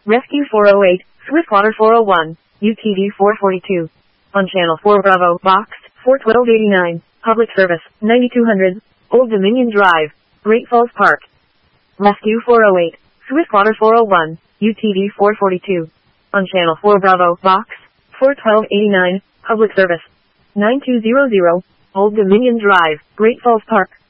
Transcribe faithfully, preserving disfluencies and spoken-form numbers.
Rescue four oh eight, Swiftwater four oh one, U T V four forty-two. On Channel four Bravo, Box, four twelve eighty-nine, Public Service, ninety-two hundred, Old Dominion Drive, Great Falls Park. Rescue four oh eight, Swiftwater four oh one, U T V four forty-two. On Channel four Bravo, Box, four twelve eighty-nine, Public Service, nine two hundred, Old Dominion Drive, Great Falls Park.